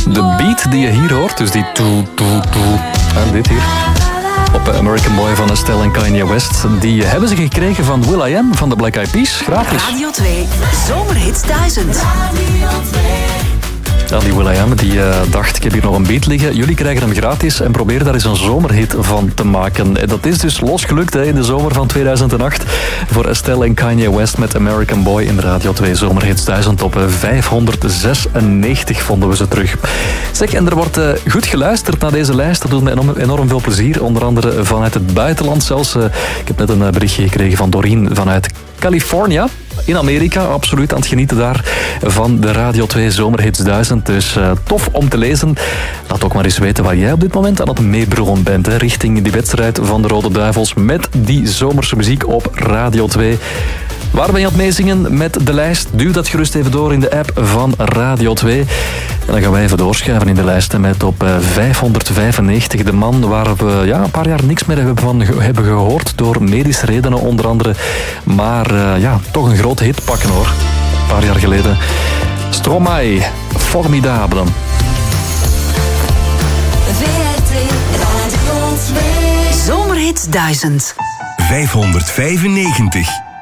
De beat die je hier hoort, dus die en dit hier, op American Boy van Estelle en Kanye West, die hebben ze gekregen van will.i.am van de Black Eyed Peas, gratis. Radio 2, Zomerhits 1000. Ja, die will.i.am die dacht, ik heb hier nog een beat liggen. Jullie krijgen hem gratis en probeer daar eens een zomerhit van te maken. En dat is dus losgelukt hè, in de zomer van 2008 voor Estelle en Kanye West met American Boy in de Radio 2 Zomerhits 1000 op 596 vonden we ze terug. Zeg, en er wordt goed geluisterd naar deze lijst. Dat doet me enorm veel plezier. Onder andere vanuit het buitenland zelfs. Ik heb net een berichtje gekregen van Doreen vanuit California. In Amerika, absoluut aan het genieten daar van de Radio 2 Zomerhits 1000. Dus tof om te lezen. Laat ook maar eens weten waar jij op dit moment aan het meebrullen bent. Hè, richting die wedstrijd van de Rode Duivels met die zomerse muziek op Radio 2. Waar ben je aan het meezingen met de lijst? Duw dat gerust even door in de app van Radio 2. En dan gaan wij even doorschuiven in de lijst met op 595 de man waar we een paar jaar niks meer hebben gehoord door medische redenen onder andere. Maar toch een grote hit pakken hoor. Een paar jaar geleden. Stromae, Formidable. Zomerhits 1000. 595.